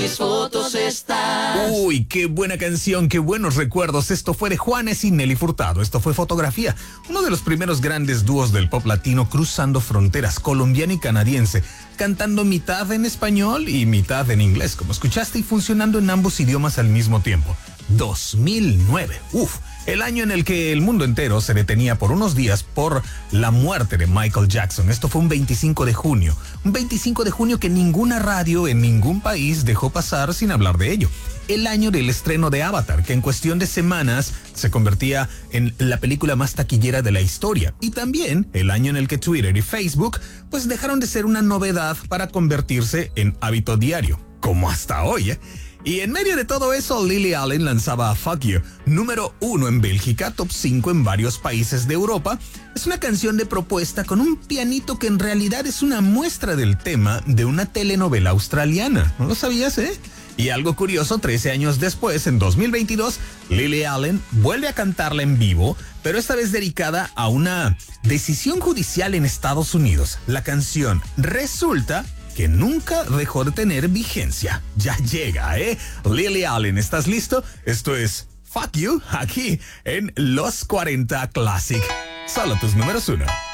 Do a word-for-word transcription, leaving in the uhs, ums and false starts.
Mis fotos estás. Uy, qué buena canción, qué buenos recuerdos. Esto fue de Juanes y Nelly Furtado. Esto fue Fotografía, uno de los primeros grandes dúos del pop latino cruzando fronteras, colombiana y canadiense, cantando mitad en español y mitad en inglés, como escuchaste, y funcionando en ambos idiomas al mismo tiempo. dos mil nueve, uf, el año en el que el mundo entero se detenía por unos días por la muerte de Michael Jackson. Esto fue un veinticinco de junio, un veinticinco de junio que ninguna radio en ningún país dejó pasar sin hablar de ello. El año del estreno de Avatar, que en cuestión de semanas se convertía en la película más taquillera de la historia. Y también el año en el que Twitter y Facebook pues dejaron de ser una novedad para convertirse en hábito diario, como hasta hoy, ¿eh? Y en medio de todo eso, Lily Allen lanzaba Fuck You, número uno en Bélgica, top cinco en varios países de Europa. Es una canción de propuesta con un pianito que en realidad es una muestra del tema de una telenovela australiana. ¿No lo sabías, eh? Y algo curioso, trece años después, en dos mil veintidós, Lily Allen vuelve a cantarla en vivo, pero esta vez dedicada a una decisión judicial en Estados Unidos. La canción resulta que nunca dejó de tener vigencia. Ya llega, ¿eh? Lily Allen, ¿estás listo? Esto es Fuck You, aquí en Los cuarenta Classic. Solo tus números uno.